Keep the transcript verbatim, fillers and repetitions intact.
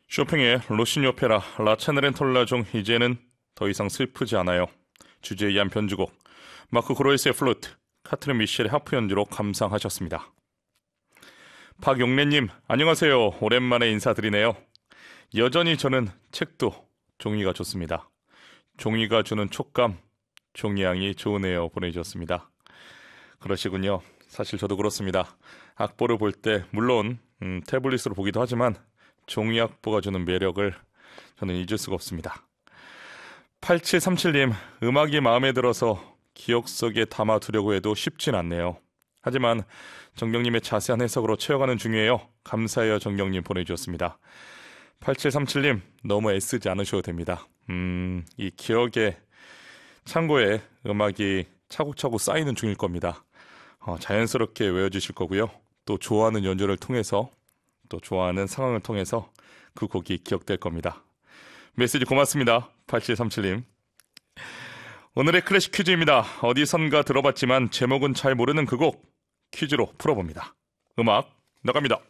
쇼팽의 로시니 오페라 라차네렌톨라종 이제는 더 이상 슬프지 않아요. 주제에 의한 변주곡, 마크 그로이스의 플루트, 카트린 미셸의 하프 연주로 감상하셨습니다. 박용래님, 안녕하세요. 오랜만에 인사드리네요. 여전히 저는 책도 종이가 좋습니다. 종이가 주는 촉감, 종이향이 좋으네요. 보내주셨습니다. 그러시군요. 사실 저도 그렇습니다. 악보를 볼 때 물론 음, 태블릿으로 보기도 하지만 종이 악보가 주는 매력을 저는 잊을 수가 없습니다. 팔칠삼칠님, 음악이 마음에 들어서 기억 속에 담아두려고 해도 쉽진 않네요. 하지만 정경님의 자세한 해석으로 채워가는 중이에요. 감사해요. 정경님 보내주셨습니다. 팔칠삼칠님, 너무 애쓰지 않으셔도 됩니다. 음, 이 기억의 창고에 음악이 차곡차곡 쌓이는 중일 겁니다. 어, 자연스럽게 외워주실 거고요. 또 좋아하는 연주를 통해서, 또 좋아하는 상황을 통해서 그 곡이 기억될 겁니다. 메시지 고맙습니다. 팔칠삼칠님. 오늘의 클래식 퀴즈입니다. 어디선가 들어봤지만 제목은 잘 모르는 그 곡 퀴즈로 풀어봅니다. 음악 나갑니다.